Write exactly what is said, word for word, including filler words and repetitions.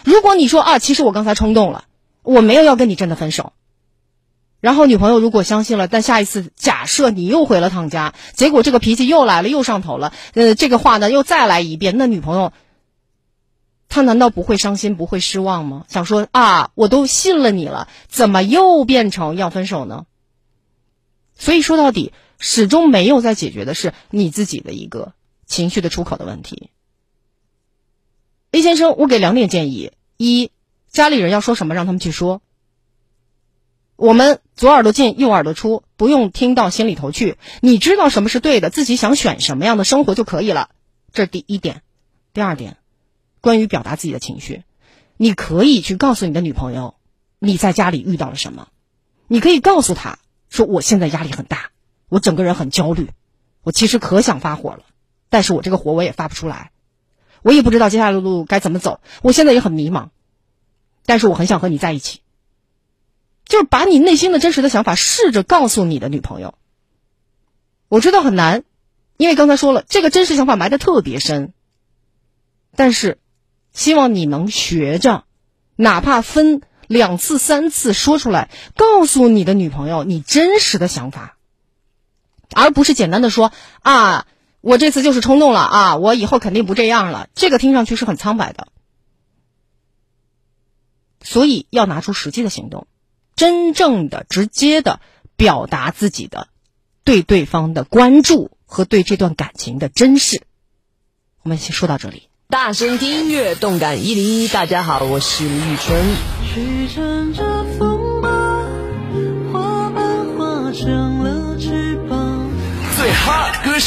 如果你说啊，其实我刚才冲动了，我没有要跟你真的分手，然后女朋友如果相信了，但下一次假设你又回了趟家，结果这个脾气又来了，又上头了，呃，这个话呢又再来一遍，那女朋友她难道不会伤心不会失望吗？想说啊，我都信了你了，怎么又变成要分手呢？所以说到底始终没有在解决的是你自己的一个情绪的出口的问题。A 先生，我给两点建议：一，家里人要说什么让他们去说，我们左耳朵进右耳朵出，不用听到心里头去，你知道什么是对的，自己想选什么样的生活就可以了。这是第一点。第二点，关于表达自己的情绪，你可以去告诉你的女朋友你在家里遇到了什么，你可以告诉她说，我现在压力很大，我整个人很焦虑，我其实可想发火了，但是我这个火我也发不出来，我也不知道接下来的路该怎么走，我现在也很迷茫，但是我很想和你在一起。就是把你内心的真实的想法试着告诉你的女朋友。我知道很难，因为刚才说了，这个真实想法埋得特别深，但是希望你能学着，哪怕分两次三次说出来，告诉你的女朋友你真实的想法，而不是简单的说啊，我这次就是冲动了啊，我以后肯定不这样了，这个听上去是很苍白的。所以要拿出实际的行动，真正的直接的表达自己的对对方的关注和对这段感情的珍视。我们先说到这里。 大声听音乐，动感一零一。大家好，我是李宇春。 去乘着风吧，花瓣化成了翅膀。 最 hot 歌手